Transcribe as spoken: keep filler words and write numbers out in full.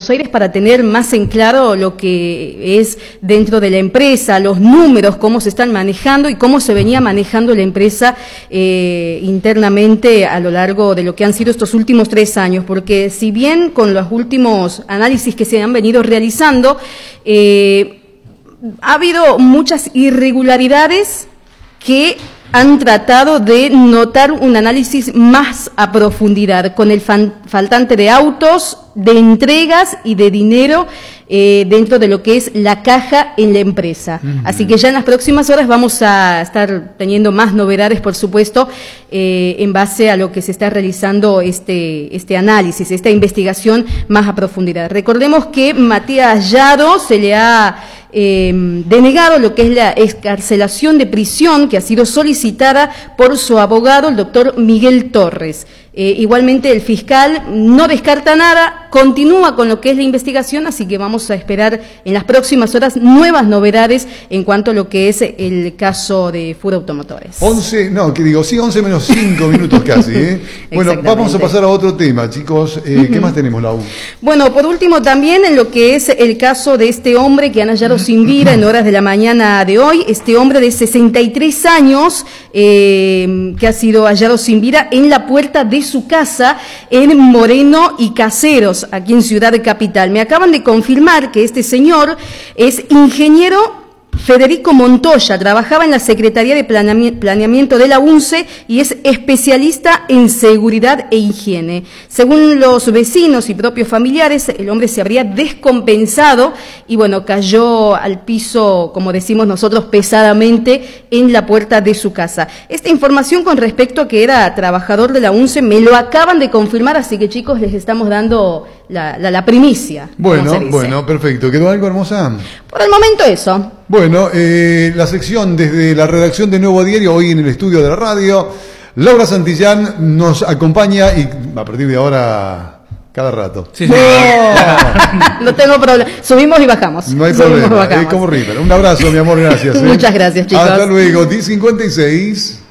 Buenos Aires para tener más en claro lo que es dentro de la empresa, los números, cómo se están manejando y cómo se venía manejando la empresa eh, internamente a lo largo de lo que han sido estos últimos tres años, porque si bien con los últimos análisis que se han venido realizando, eh, ha habido muchas irregularidades que han tratado de notar un análisis más a profundidad, con el fan, faltante de autos, de entregas y de dinero eh, dentro de lo que es la caja en la empresa. Uh-huh. Así que ya en las próximas horas vamos a estar teniendo más novedades, por supuesto, eh, en base a lo que se está realizando este, este análisis, esta investigación más a profundidad. Recordemos que Matías Yaro se le ha Eh, denegado lo que es la excarcelación de prisión que ha sido solicitada por su abogado, el doctor Miguel Torres. Eh, igualmente el fiscal no descarta nada, continúa con lo que es la investigación, así que vamos a esperar en las próximas horas nuevas novedades en cuanto a lo que es el caso de Fura Automotores. once, no, que digo, sí, once menos cinco minutos casi, ¿eh? Bueno, vamos a pasar a otro tema, chicos. Eh, uh-huh. ¿Qué más tenemos, Lau? Bueno, por último también en lo que es el caso de este hombre que han hallado sin vida en horas de la mañana de hoy, este hombre de sesenta y tres años eh, que ha sido hallado sin vida en la puerta de su casa en Moreno y Caseros, aquí en Ciudad Capital. Me acaban de confirmar que este señor es ingeniero Federico Montoya, trabajaba en la Secretaría de Planeamiento de la UNCE y es especialista en seguridad e higiene. Según los vecinos y propios familiares, el hombre se habría descompensado y bueno, cayó al piso, como decimos nosotros, pesadamente en la puerta de su casa. Esta información con respecto a que era trabajador de la UNCE me lo acaban de confirmar, así que chicos, les estamos dando la, la, la primicia. Bueno, bueno, perfecto. ¿Quedó algo, hermosa? Por el momento eso. Bueno, eh, la sección desde la redacción de Nuevo Diario, hoy en el estudio de la radio, Laura Santillán nos acompaña y a partir de ahora, cada rato. Sí, sí. No, no tengo problema. Subimos y bajamos. No hay Subimos problema, es como River. Un abrazo, mi amor, gracias. ¿eh? Muchas gracias, chicos. Hasta luego, diez cincuenta y seis.